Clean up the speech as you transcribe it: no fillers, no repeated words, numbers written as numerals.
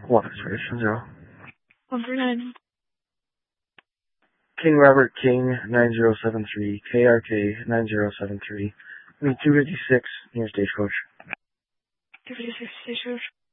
What reservation 0? 139. King Robert King 9073, KRK 9073. 256 near Stagecoach. 256 Stagecoach.